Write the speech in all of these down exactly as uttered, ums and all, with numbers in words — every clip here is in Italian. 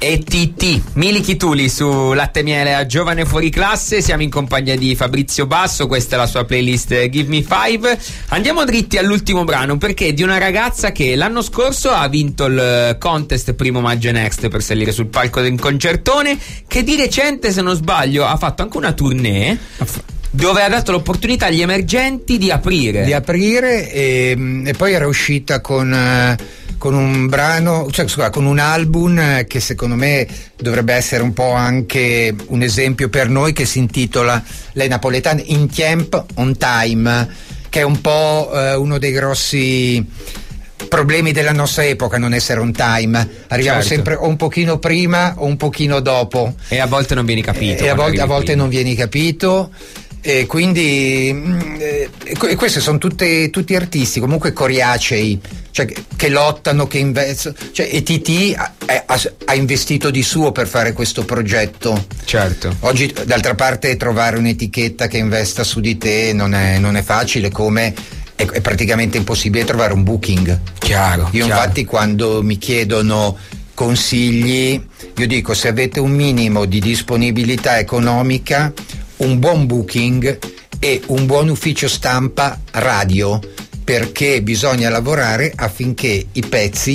E T T, Mili Chituli su Latte Miele a Giovane Fuori Classe. Siamo in compagnia di Fabrizio Basso, questa è la sua playlist Give Me Five. Andiamo dritti all'ultimo brano, perché è di una ragazza che l'anno scorso ha vinto il contest Primo Maggio Next per salire sul palco del concertone, che di recente, se non sbaglio, ha fatto anche una tournée dove ha dato l'opportunità agli emergenti di aprire di aprire e, e poi era uscita con uh, con un brano, cioè scusa, con un album che secondo me dovrebbe essere un po' anche un esempio per noi, che si intitola, lei napoletana, In Tiemp on Time, che è un po' uh, uno dei grossi problemi della nostra epoca, non essere on time. Arriviamo certo. sempre o un pochino prima o un pochino dopo, e a volte non vieni capito, e a volte, a volte non vieni capito. E quindi eh, e questi sono tutte, tutti artisti comunque coriacei, cioè che, che lottano, che investono, cioè, e T T ha, ha, ha investito di suo per fare questo progetto. Certo. Oggi d'altra parte trovare un'etichetta che investa su di te non è, non è facile, come è, è praticamente impossibile trovare un booking. Chiaro. Io chiaro. infatti quando mi chiedono consigli, io dico: se avete un minimo di disponibilità economica, un buon booking e un buon ufficio stampa radio, perché bisogna lavorare affinché i pezzi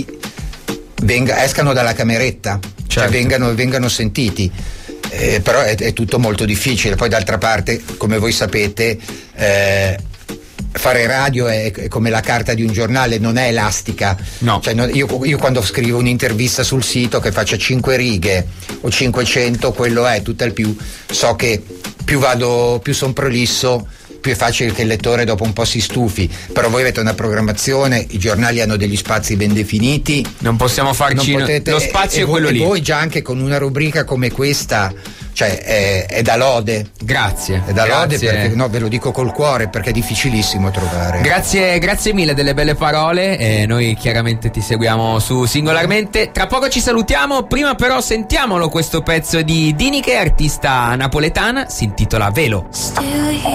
venga, escano dalla cameretta, certo. cioè vengano, vengano sentiti. Eh, però è, è tutto molto difficile. Poi d'altra parte, come voi sapete, eh, fare radio è, è come la carta di un giornale, non è elastica. No. Cioè, no, io, io quando scrivo un'intervista sul sito che faccia cinque righe o cinquecento, quello è tutto il più. So che più vado, più son prolisso, più è facile che il lettore dopo un po' si stufi. Però voi avete una programmazione, i giornali hanno degli spazi ben definiti, non possiamo farci non potete, lo spazio e, è quello e lì. Voi già anche con una rubrica come questa, cioè è, è da lode. Grazie. È da grazie. lode, perché no, ve lo dico col cuore, perché è difficilissimo trovare. Grazie, grazie mille delle belle parole, e noi chiaramente ti seguiamo su Singolarmente. Tra poco ci salutiamo, prima però sentiamolo questo pezzo di Diniche, artista napoletana, si intitola Velo. Still